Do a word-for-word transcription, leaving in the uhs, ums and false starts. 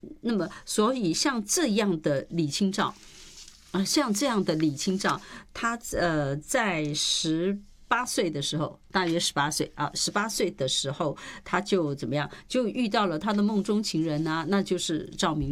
那么，所以像这样的李清照啊，像这样的李清照，他呃在十八岁的时候，大约十八岁啊，十八岁的时候，他就怎么样，就遇到了他的梦中情人啊，那就是赵明